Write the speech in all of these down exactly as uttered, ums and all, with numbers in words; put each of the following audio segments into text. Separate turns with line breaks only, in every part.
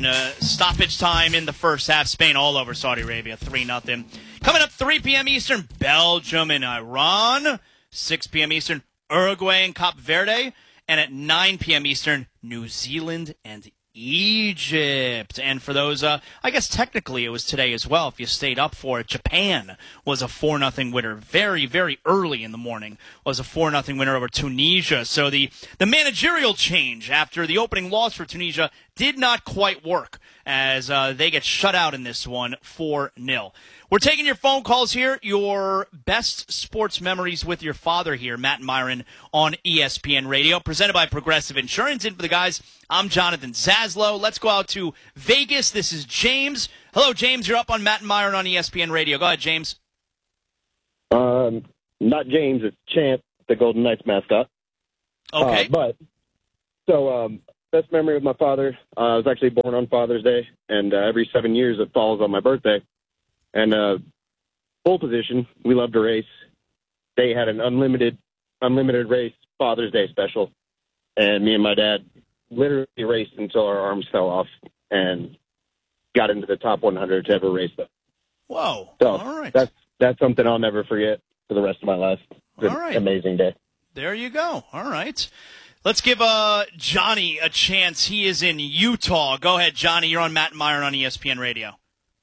Uh, stoppage time in the first half. Spain all over Saudi Arabia, three nothing. Coming up three p.m. Eastern, Belgium and Iran. six p.m. Eastern, Uruguay and Cape Verde. And at nine p.m. Eastern, New Zealand and Egypt. And for those, uh, I guess technically it was today as well, if you stayed up for it. Japan was a four nothing winner. Very, very early in the morning was a four nothing winner over Tunisia. So the, the managerial change after the opening loss for Tunisia did not quite work as uh, they get shut out in this one four nil. We're taking your phone calls here, your best sports memories with your father here, Matt and Myron on E S P N Radio, presented by Progressive Insurance. And for the guys, I'm Jonathan Zaslow. Let's go out to Vegas. This is James. Hello, James. You're up on Matt and Myron on E S P N Radio. Go ahead, James.
Um, not James. It's Champ, the Golden Knights mascot.
Okay.
Uh, but, so, um, best memory of my father, uh, I was actually born on Father's Day, and uh, every seven years it falls on my birthday. And uh, pole position, we love to race. They had an unlimited, unlimited race Father's Day special, and me and my dad literally raced until our arms fell off and got into the top one hundred to ever race them.
Whoa!
So
all right,
that's that's something I'll never forget for the rest of my life. It's
all right,
an amazing day.
There you go. All right, let's give uh, Johnny a chance. He is in Utah. Go ahead, Johnny. You're on Matt and Myron on E S P N Radio.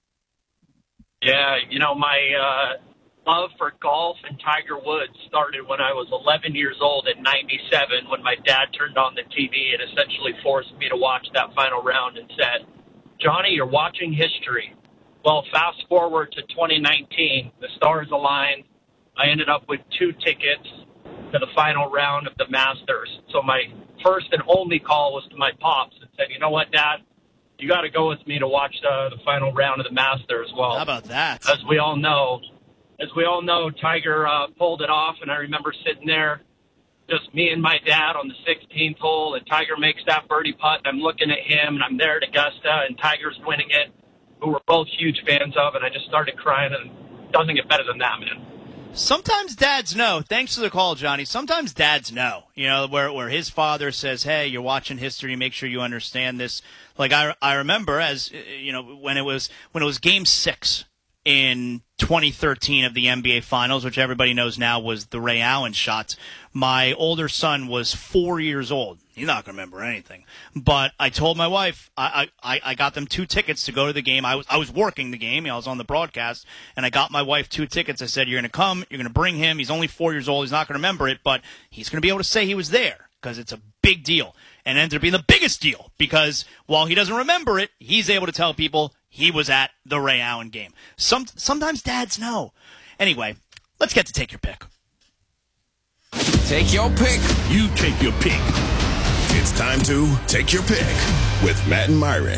Yeah, you know, my uh, love for golf and Tiger Woods started when I was eleven years old in ninety-seven when my dad turned on the T V and essentially forced me to watch that final round and said, Johnny, you're watching history. Well, fast forward to twenty nineteen, the stars aligned. I ended up with two tickets to the final round of the Masters. So my first and only call was to my pops and said, you know what, Dad? You got to go with me to watch the, the final round of the Masters. Well,
how about that?
As we all know, as we all know, Tiger uh, pulled it off, and I remember sitting there, just me and my dad on the sixteenth hole, and Tiger makes that birdie putt, and I'm looking at him, and I'm there at Augusta, and Tiger's winning it, who we're both huge fans of, and I just started crying, and it doesn't get better than that, man.
Sometimes dads know. Thanks for the call, Johnny. Sometimes dads know, you know, where where his father says, hey, you're watching history, make sure you understand this. Like I, I remember as, you know, when it was when it was game six in twenty thirteen of the N B A Finals, which everybody knows now was the Ray Allen shot. My older son was four years old. He's not going to remember anything. But I told my wife, I, I, I got them two tickets to go to the game. I was I was working the game. I was on the broadcast, and I got my wife two tickets. I said, you're going to come. You're going to bring him. He's only four years old. He's not going to remember it, but he's going to be able to say he was there because it's a big deal. And it ended up being the biggest deal because while he doesn't remember it, he's able to tell people he was at the Ray Allen game. Some Sometimes dads know. Anyway, let's get to Take Your Pick.
Take your pick.
You take your pick. It's time to Take Your Pick with Matt and Myron.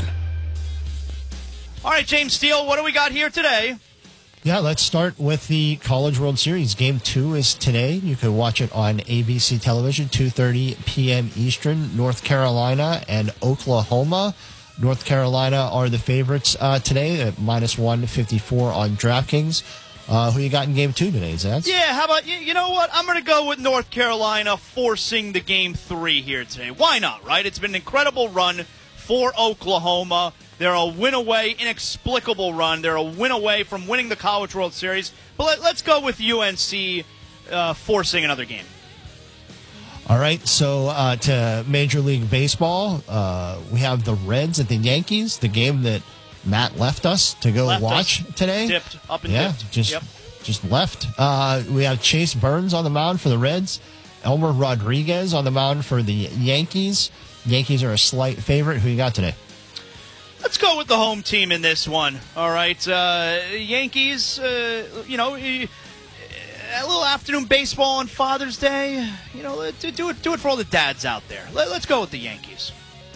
All right, James Steele, what do we got here today?
Yeah, let's start with the College World Series. Game two is today. You can watch it on A B C television, two thirty p.m. Eastern. North Carolina and Oklahoma. North Carolina are the favorites uh, today at minus one fifty-four on DraftKings. Uh, who you got in game two today, Zach?
Yeah, how about, you, you know what? I'm going to go with North Carolina forcing the game three here today. Why not, right? It's been an incredible run for Oklahoma. They're a win away, inexplicable run. They're a win away from winning the College World Series. But let, let's go with U N C uh, forcing another game.
All right, so uh, to Major League Baseball, uh, we have the Reds at the Yankees, the game that Matt left us to go
left
watch
us,
today.
Dipped, up and
yeah,
dipped.
just,
yep.
just left. Uh, we have Chase Burns on the mound for the Reds, Elmer Rodriguez on the mound for the Yankees. Yankees are a slight favorite. Who you got today?
Let's go with the home team in this one. All right, uh, Yankees, uh, you know, a little afternoon baseball on Father's Day. You know, do, do it do it for all the dads out there. Let, let's go with the Yankees.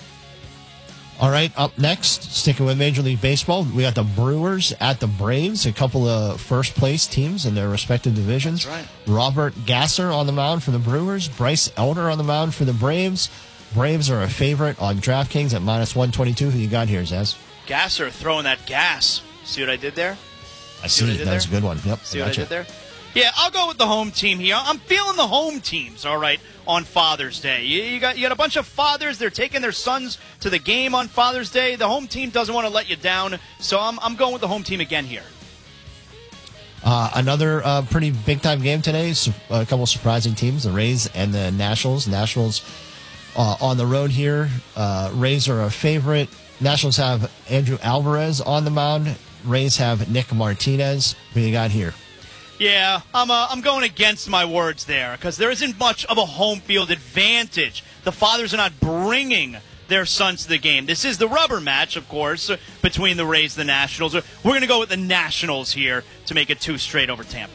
All right, up next, sticking with Major League Baseball, we got the Brewers at the Braves, a couple of first-place teams in their respective divisions.
That's right.
Robert Gasser on the mound for the Brewers, Bryce Elder on the mound for the Braves. Braves are a favorite on DraftKings at minus one twenty-two. Who you got here, Zaz?
Gasser throwing that gas. See what I did there?
I see. see That's a good one. Yep.
See what I did there? Yeah, I'll go with the home team here. I'm feeling the home teams, all right, on Father's Day. You, you got you got a bunch of fathers. They're taking their sons to the game on Father's Day. The home team doesn't want to let you down, so I'm I'm going with the home team again here.
Uh, another uh, pretty big-time game today. Su- a couple surprising teams, the Rays and the Nationals. Nationals uh, on the road here. Uh, Rays are a favorite. Nationals have Andrew Alvarez on the mound. Rays have Nick Martinez. Who you got here?
Yeah, I'm uh, I'm going against my words there because there isn't much of a home field advantage. The fathers are not bringing their sons to the game. This is the rubber match, of course, between the Rays and the Nationals. We're going to go with the Nationals here to make it two straight over Tampa.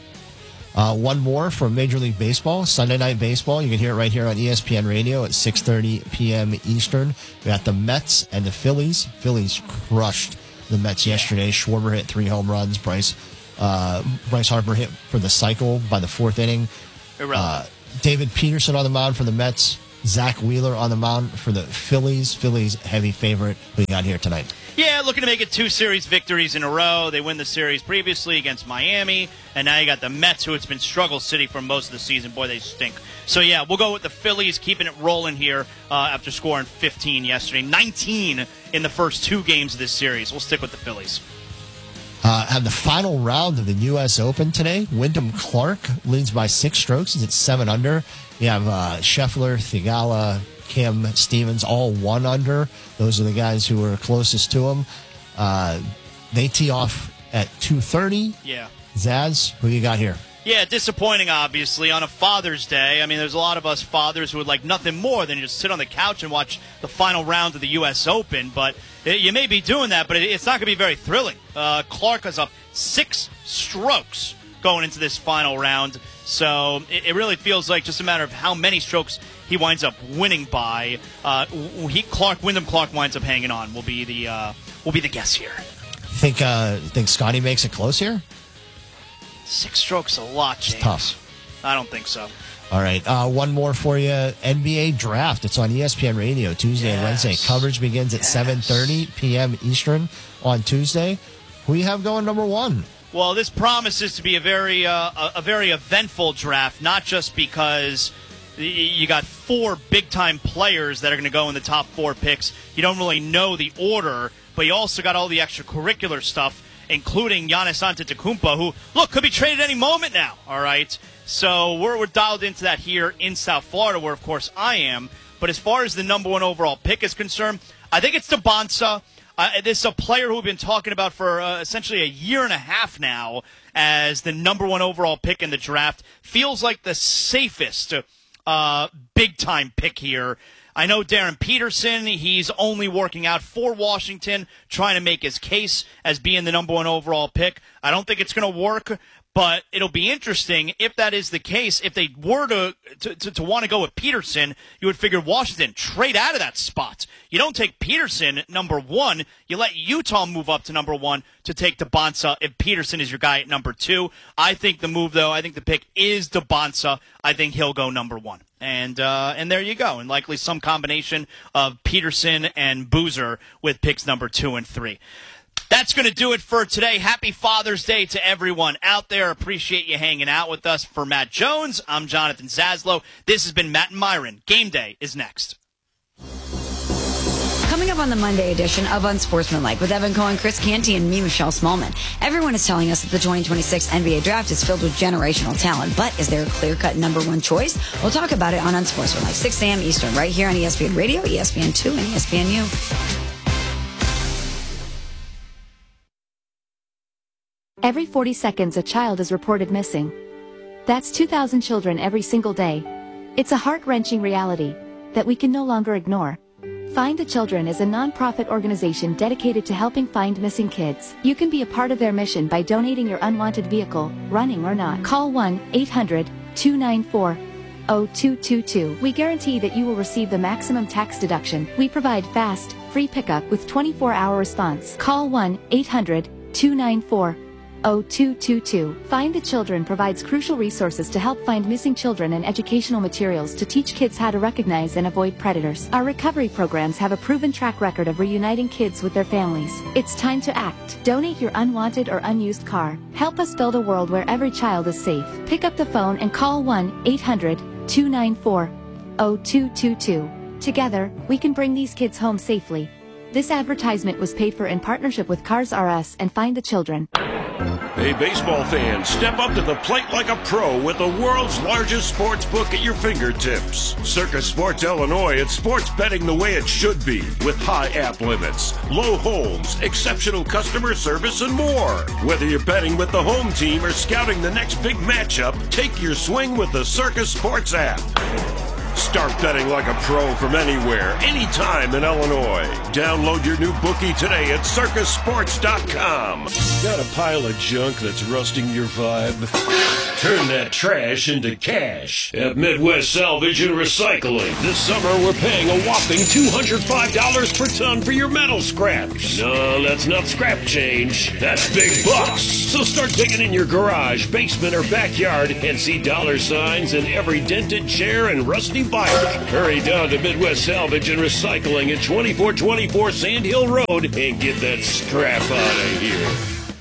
Uh, one more from Major League Baseball, Sunday Night Baseball. You can hear it right here on E S P N Radio at six thirty p.m. Eastern. We got the Mets and the Phillies. Phillies crushed the Mets yesterday. Schwarber hit three home runs. Bryce uh, Bryce Harper hit for the cycle by the fourth inning. Uh, David Peterson on the mound for the Mets. Zach Wheeler on the mound for the Phillies. Phillies heavy favorite. Who you got here tonight?
Yeah, looking to make it two series victories in a row. They win the series previously against Miami, and now you got the Mets, who it's been struggle city for most of the season. Boy, they stink. So, yeah, we'll go with the Phillies, keeping it rolling here uh, after scoring fifteen yesterday. nineteen in the first two games of this series. We'll stick with the Phillies.
Uh, have the final round of the U S Open today. Wyndham Clark leads by six strokes. He's at seven under. You have uh, Scheffler, Theegala, Kim, Stevens, all one under. Those are the guys who are closest to him. Uh, they tee off at two thirty.
Yeah.
Zaz, who you got here?
Yeah, disappointing, obviously, on a Father's Day. I mean, there's a lot of us fathers who would like nothing more than just sit on the couch and watch the final round of the U S Open. But it, you may be doing that, but it, it's not going to be very thrilling. Uh, Clark is up six strokes going into this final round. So it, it really feels like just a matter of how many strokes he winds up winning by. Uh, he Clark, Wyndham Clark winds up hanging on. Will be the uh, will be the guess here.
Think uh, think Scotty makes it close here?
Six strokes a lot, James.
It's tough.
I don't think so.
All right, uh, one more for you. N B A Draft. It's on E S P N Radio Tuesday and
Yes.
Wednesday. Coverage begins at
Yes.
seven thirty p.m. Eastern on Tuesday. Who you have going number one?
Well, this promises to be a very uh, a, a very eventful draft, not just because y- you got four big-time players that are going to go in the top four picks. You don't really know the order, but you also got all the extracurricular stuff, including Giannis Antetokounmpo, who, look, could be traded any moment now, all right? So we're, we're dialed into that here in South Florida, where, of course, I am. But as far as the number one overall pick is concerned, I think it's DeBonsa. Uh, this is a player who we've been talking about for uh, essentially a year and a half now as the number one overall pick in the draft. Feels like the safest uh, big-time pick here. I know Darren Peterson, he's only working out for Washington, trying to make his case as being the number one overall pick. I don't think it's going to work, but it'll be interesting if that is the case. If they were to to, to, to want to go with Peterson, you would figure Washington trade out of that spot. You don't take Peterson number one. You let Utah move up to number one to take DeBonsa if Peterson is your guy at number two. I think the move, though, I think the pick is DeBonsa. I think he'll go number one. And uh, and there you go. And likely some combination of Peterson and Boozer with picks number two and three. That's going to do it for today. Happy Father's Day to everyone out there. Appreciate you hanging out with us. For Matt Jones, I'm Jonathan Zaslow. This has been Matt and Myron. Game Day is next.
Coming up on the Monday edition of Unsportsmanlike with Evan Cohen, Chris Canty, and me, Michelle Smallman. Everyone is telling us that the twenty twenty-six N B A draft is filled with generational talent, but is there a clear-cut number one choice? We'll talk about it on Unsportsmanlike, six a.m. Eastern, right here on E S P N Radio, E S P N two, and E S P N U.
Every forty seconds, a child is reported missing. That's two thousand children every single day. It's a heart-wrenching reality that we can no longer ignore. Find the Children is a non-profit organization dedicated to helping find missing kids. You can be a part of their mission by donating your unwanted vehicle, running or not. Call one eight hundred two nine four zero two two two. We guarantee that you will receive the maximum tax deduction. We provide fast, free pickup with twenty-four hour response. Call one eight hundred two nine four zero two two two. Find the Children provides crucial resources to help find missing children and educational materials to teach kids how to recognize and avoid predators. Our recovery programs have a proven track record of reuniting kids with their families. It's time to act. Donate your unwanted or unused car. Help us build a world where every child is safe. Pick up the phone and call one eight hundred two nine four, zero two two two. Together, we can bring these kids home safely. This advertisement was paid for in partnership with Cars R Us and Find the Children.
Hey, baseball fans, step up to the plate like a pro with the world's largest sports book at your fingertips. Circus Sports Illinois, it's sports betting the way it should be, with high app limits, low holds, exceptional customer service, and more. Whether you're betting with the home team or scouting the next big matchup, take your swing with the Circus Sports app. Start betting like a pro from anywhere, anytime in Illinois. Download your new bookie today at circus sports dot com. Got a pile of junk that's rusting your vibe? Turn that trash into cash at Midwest Salvage and Recycling. This summer, we're paying a whopping two hundred five dollars per ton for your metal scraps. No, that's not scrap change. That's big bucks. So start digging in your garage, basement, or backyard and see dollar signs in every dented chair and rusty bike. Hurry down to Midwest Salvage and Recycling at twenty-four twenty-four Sand Hill Road and get that scrap out of here.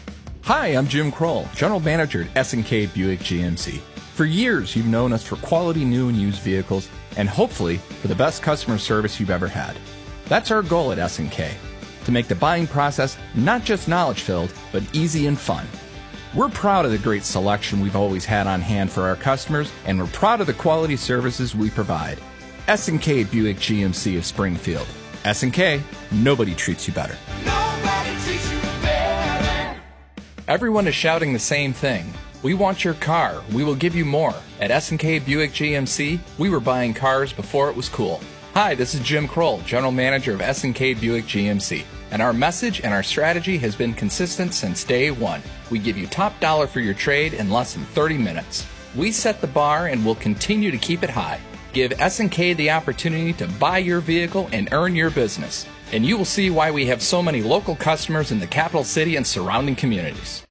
Hi, I'm Jim Kroll, General Manager at S and K Buick G M C. For years, you've known us for quality new and used vehicles and hopefully for the best customer service you've ever had. That's our goal at S and K, to make the buying process not just knowledge-filled, but easy and fun. We're proud of the great selection we've always had on hand for our customers, and we're proud of the quality services we provide. S and K Buick G M C of Springfield. S and K, nobody treats you better.
Nobody treats you better.
Everyone is shouting the same thing. We want your car. We will give you more. At S and K Buick G M C, we were buying cars before it was cool. Hi, this is Jim Kroll, General Manager of S and K Buick G M C. And our message and our strategy has been consistent since day one. We give you top dollar for your trade in less than thirty minutes. We set the bar and will continue to keep it high. Give S and K the opportunity to buy your vehicle and earn your business. And you will see why we have so many local customers in the capital city and surrounding communities.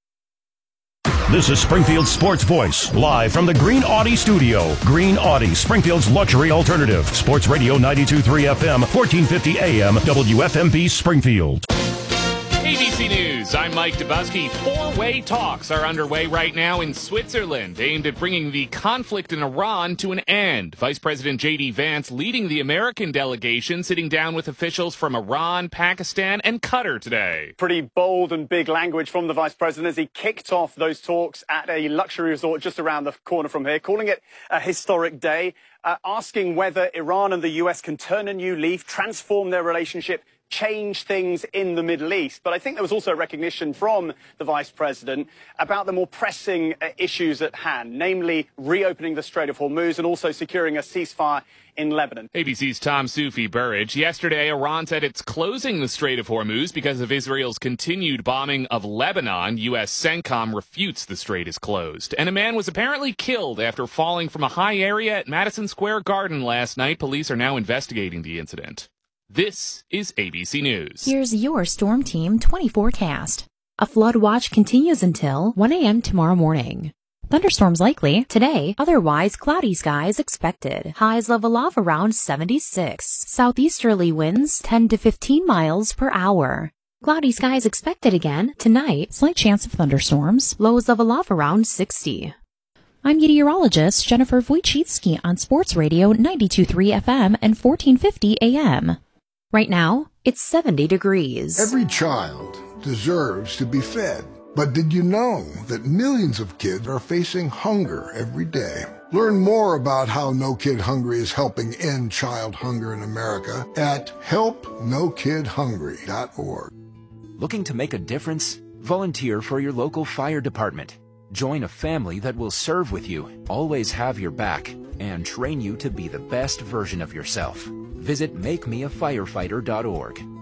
This is Springfield's Sports Voice, live from the Green Audi studio. Green Audi, Springfield's luxury alternative. Sports Radio ninety-two point three F M, fourteen fifty A M, W F M B Springfield.
A B C News, I'm Mike Dubusky. Four-way talks are underway right now in Switzerland, aimed at bringing the conflict in Iran to an end. Vice President J D Vance leading the American delegation, sitting down with officials from Iran, Pakistan, and Qatar today.
Pretty bold and big language from the Vice President as he kicked off those talks at a luxury resort just around the corner from here, calling it a historic day, uh, asking whether Iran and the U S can turn a new leaf, transform their relationship, change things in the Middle East. But I think there was also recognition from the Vice President about the more pressing uh, issues at hand, namely reopening the Strait of Hormuz and also securing a ceasefire in Lebanon.
A B C's Tom Sufi Burridge. Yesterday, Iran said it's closing the Strait of Hormuz because of Israel's continued bombing of Lebanon. U S CENTCOM refutes the strait is closed. And a man was apparently killed after falling from a high area at Madison Square Garden last night. Police are now investigating the incident. This is A B C News.
Here's your Storm Team twenty forecast. A flood watch continues until one a m tomorrow morning. Thunderstorms likely today, otherwise cloudy skies expected. Highs level off around seventy-six. Southeasterly winds ten to fifteen miles per hour. Cloudy skies expected again tonight. Slight chance of thunderstorms. Lows level off around sixty. I'm meteorologist Jennifer Wojcicki on Sports Radio ninety-two point three F M and fourteen fifty A M. Right now, it's seventy degrees.
Every child deserves to be fed. But did you know that millions of kids are facing hunger every day? Learn more about how No Kid Hungry is helping end child hunger in America at help no kid hungry dot org.
Looking to make a difference? Volunteer for your local fire department. Join a family that will serve with you, always have your back, and train you to be the best version of yourself. Visit make me a firefighter dot org.